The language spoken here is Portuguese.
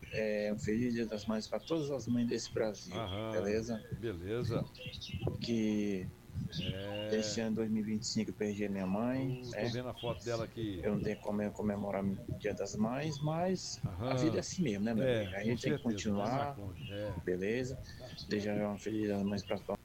Um feliz Dia das Mães para todas as mães desse Brasil, Aham, beleza? beleza. Que esse É. ano 2025 eu perdi a minha mãe, Tô né? vendo a foto dela aqui. Eu não tenho como eu comemorar o Dia das Mães, mas a vida é Aham. assim mesmo, né, meu É, amigo? A com gente tem que certeza, vai continuar, marcando. É. beleza? Desejar uma feliz Dia das Mães para